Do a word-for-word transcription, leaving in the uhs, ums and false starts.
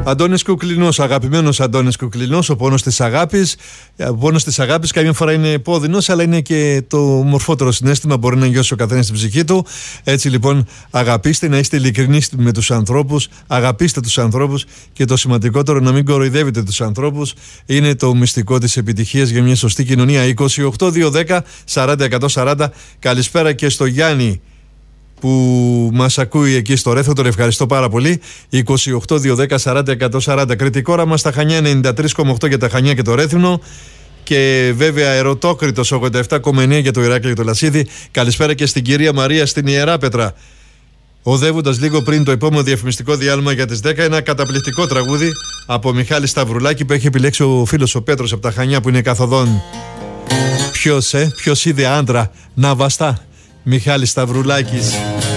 Αντώνης Κουκλινός, αγαπημένος Αντώνης Κουκλινός, ο πόνος της αγάπης. Ο πόνος της αγάπης καμιά φορά είναι επώδυνος, αλλά είναι και το μορφότερο συναίσθημα, μπορεί να νιώσει ο καθένας στην ψυχή του. Έτσι λοιπόν, αγαπήστε, να είστε ειλικρινείς με τους ανθρώπους, αγαπήστε τους ανθρώπους και το σημαντικότερο, να μην κοροϊδεύετε τους ανθρώπους. Είναι το μυστικό της επιτυχίας για μια σωστή κοινωνία. είκοσι οκτώ δύο δέκα σαράντα εκατόν σαράντα. Καλησπέρα και στο Γιάννη που μας ακούει εκεί στο Ρέθο, τον ευχαριστώ πάρα πολύ. είκοσι οκτώ δύο δέκα σαράντα εκατόν σαράντα. Κριτικό όραμα στα Χανιά ενενήντα τρία κόμμα οκτώ για τα Χανιά και το Ρέθινο. Και βέβαια Ερωτόκριτος ογδόντα επτά κόμμα εννέα για το Ηράκλειο και το Λασίδι. Καλησπέρα και στην κυρία Μαρία στην Ιεράπετρα. Οδεύοντας λίγο πριν το επόμενο διαφημιστικό διάλειμμα για τις δέκα, ένα καταπληκτικό τραγούδι από Μιχάλη Σταυρουλάκη που έχει επιλέξει ο φίλος ο Πέτρος από τα Χανιά που είναι καθοδόν. Ποιος, ε, ποιος είδε άντρα να βαστά? Μιχάλης Σταυρουλάκης.